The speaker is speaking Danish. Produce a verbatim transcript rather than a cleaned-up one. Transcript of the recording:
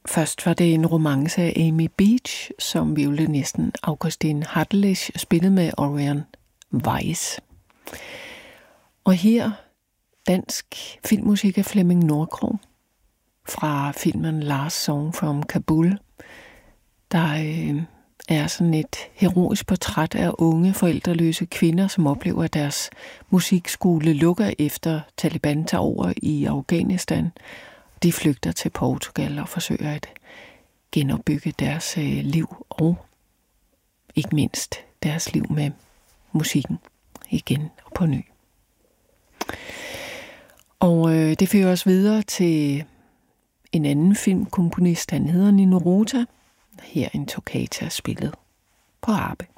Først var det en romance af Amy Beach, som violinisten Augustin Hartlich spillede med Orion Weiss. Og her dansk filmmusik af Flemming Nordkrog fra filmen Last Song from Kabul, der øh, er sådan et heroisk portræt af unge forældreløse kvinder, som oplever, at deres musikskole lukker efter Taliban tager over i Afghanistan. De flygter til Portugal og forsøger at genopbygge deres øh, liv og ikke mindst deres liv med musikken igen og på ny. Og øh, det fører os videre til en anden filmkomponist, han hedder Nino Rota. Her en toccata spillet på harpe.